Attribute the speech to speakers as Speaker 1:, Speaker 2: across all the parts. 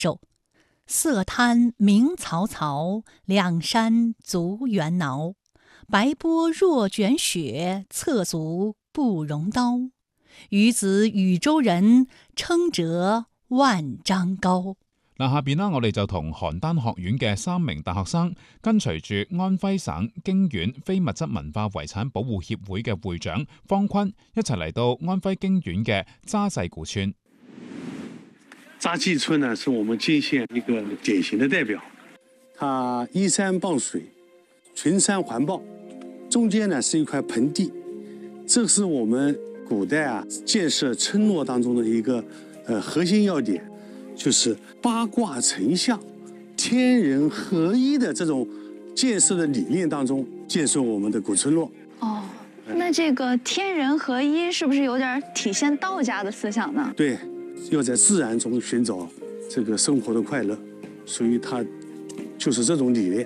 Speaker 1: 咒。色滩鸣草草，两山足猿挠。白波若卷雪，侧足不容刀。与子禹州人，稱輒萬丈高。
Speaker 2: 嗱，下邊我哋就同邯鄲學院嘅3名大學生，跟隨住安徽省經縣非物質文化遺產保護協會嘅會長方坤，一齊嚟到安徽經縣嘅扎濟古村。
Speaker 3: 扎濟村呢，是我們涇縣一個典型的代表。它依山傍水，群山環抱，中間呢是一塊盆地，這是我們古代建設村落當中的一個核心要點，就是八卦成象、天人合一的這種建設的理念當中建設我們的古村落。
Speaker 4: 哦，那這個天人合一是不是有點體現道家的思想呢？
Speaker 3: 對，要在自然中尋找這個生活的快樂，所以它就是這種理念。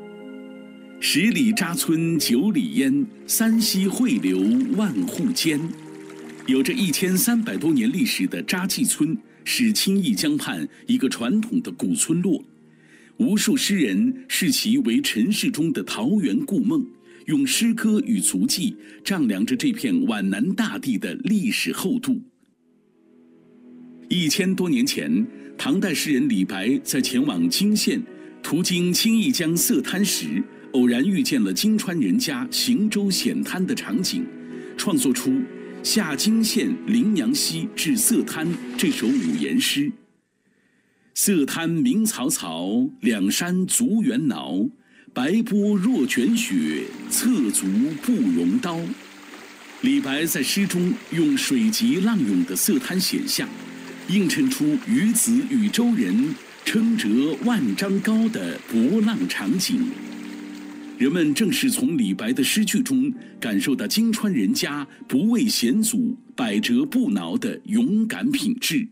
Speaker 5: 10里扎村9里煙，三溪匯流萬戶間。有着1300多年歷史的扎濟村，是清義江畔一個傳統的古村落。無數詩人視其為塵世中的桃源故夢，用詩歌與足跡丈量着這片皖南大地的歷史厚度。1000多年前，唐代詩人李白在前往涇縣，途經清義江色灘時，偶然遇見了涇川人家行舟顯灘的場景，創作出《下涇縣陵陽溪至色灘》這首5言詩。色灘鳴草草，兩山足猿挠。白波若卷雪，側足不容刀。李白在詩中用水急浪湧的色灘寫象，映襯出與子禹州人，稱輒萬丈高的博浪場景。人們正是從李白的詩句中感受到涇川人家不畏險阻、百折不撓的勇敢品質。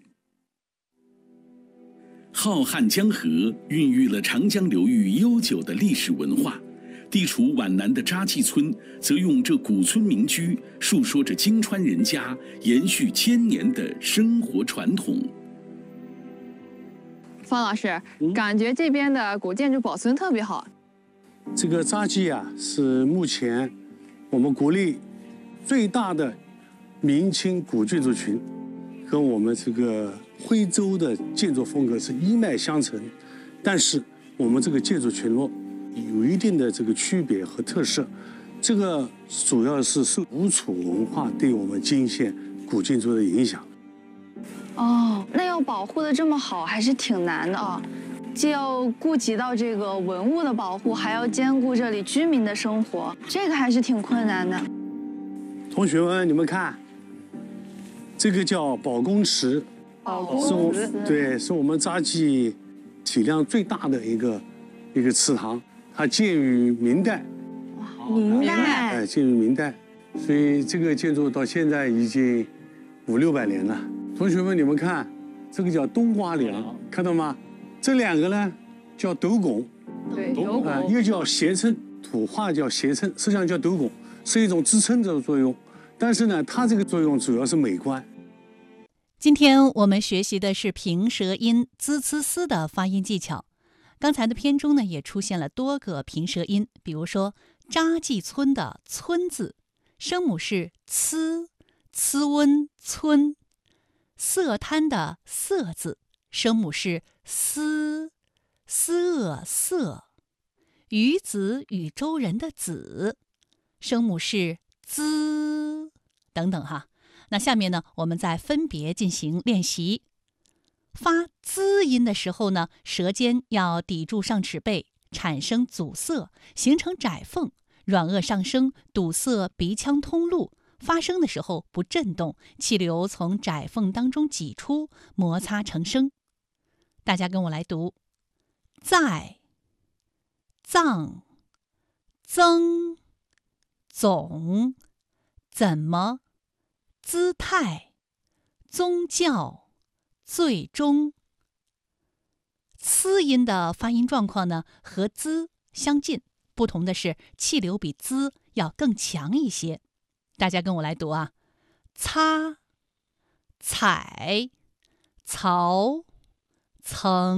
Speaker 5: 浩瀚江河孕育了長江流域悠久的歷史文化，地處皖南的扎濟村則用這古村民居述說着涇川人家延續千年的生活傳統。
Speaker 4: 方老師，感覺這邊的古建築保存特別好。
Speaker 3: 這個扎濟是目前我們國內最大的明清古建築群，跟我們這個徽州的建築風格是一脈相承，但是我們這個建築群落有一定的這個區別和特色。這個主要是受吳楚文化對我們涇縣古建築的影響。
Speaker 4: 哦，那要保護得這麼好，還是挺難的啊。既要顧及到這個文物的保護，還要兼顧這裡居民的生活，這個還是挺困難的。
Speaker 3: 同學們，你們看，這個叫寶公池，對，是我們扎濟體量最大的一個祠堂，它建於明代。
Speaker 4: 明代，
Speaker 3: 建於明代，所以這個建築到現在已經500-600年了。同學們，你們看，這個叫冬瓜梁，看到嗎？這兩個呢叫斗拱，
Speaker 4: 對，斗拱，
Speaker 3: 一個叫斜撐，土話叫斜撐，實際上叫斗拱，是一種支撐的作用。但是呢，它這個作用主要是美觀。
Speaker 1: 今天我們學習的是平舌音滋呲絲的發音技巧。剛才的篇中呢，也出現了多個平舌音，比如說扎濟村的村字，聲母是呲，呲溫村；色灘的色字，聲母是思，思色；與子禹州人的子，聲母是滋，等等哈。那下面呢，我們再分別進行練習。發滋音的時候呢，舌尖要抵住上齒背，產生阻塞，形成窄縫，軟腭上升，堵塞鼻腔通路。發聲的時候不震動，氣流從窄縫當中擠出，摩擦成聲。大家跟我來讀：在、藏、增、總、怎麼、姿態、宗教、最終。呲音的發音狀況呢，和滋相近，不同的是氣流比滋要更強一些。大家跟我來讀啊：擦、踩、曹、曾。